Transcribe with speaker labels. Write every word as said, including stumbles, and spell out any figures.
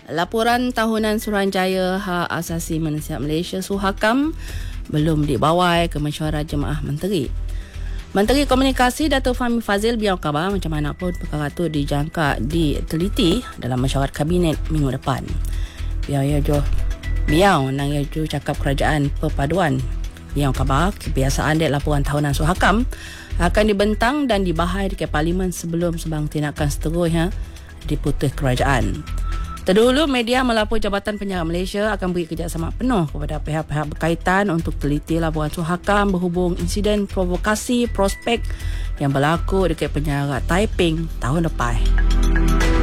Speaker 1: Laporan tahunan Suruhanjaya Hak Asasi Manusia Malaysia Suhakam belum dibawai ke mesyuarat Jemaah Menteri. Menteri Komunikasi Datuk Fahmi Fadzil biar khabar macam mana pun perkara itu dijangka diteliti dalam mesyuarat kabinet minggu depan. Biar ya jo biar nang ya jo cakap kerajaan perpaduan. Biar khabar kebiasaan dek laporan tahunan Suhakam akan dibentang dan dibahas di Parlimen sebelum sebang tindakan seterusnya diputus kerajaan. Terdahulu, media melapor Jabatan Penyiaran Malaysia akan beri kerjasama penuh kepada pihak-pihak berkaitan untuk teliti laporan Suhakam berhubung insiden provokasi prospek yang berlaku dekat penjara Taiping tahun lepas.